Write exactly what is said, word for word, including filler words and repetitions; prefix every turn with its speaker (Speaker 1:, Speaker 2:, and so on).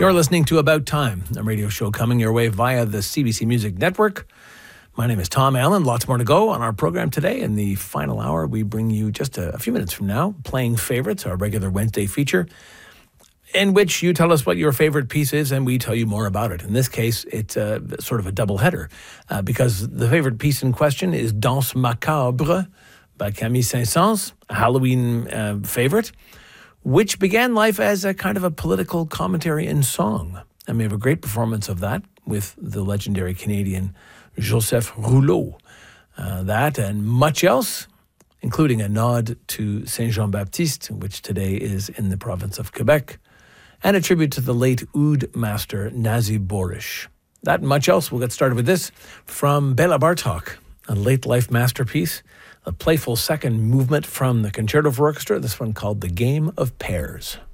Speaker 1: You're listening to About Time, a radio show coming your way via the C B C Music Network. My name is Tom Allen. Lots more to go on our program today. In the final hour, we bring you just a, a few minutes from now, Playing Favorites, our regular Wednesday feature, in which you tell us what your favorite piece is and we tell you more about it. In this case, it's uh, sort of a double header uh, because the favorite piece in question is Danse Macabre by Camille Saint-Saëns, a Halloween uh, favorite, which began life as a kind of a political commentary in song. And we have a great performance of that with the legendary Canadian Joseph Rouleau. Uh, that and much else, including a nod to Saint Jean-Baptiste, which today is in the province of Quebec, and a tribute to the late oud master Nazi Borish. That and much else. We'll get started with this from Bela Bartok, a late life masterpiece, a playful second movement from the Concerto for Orchestra, this one called The Game of Pairs.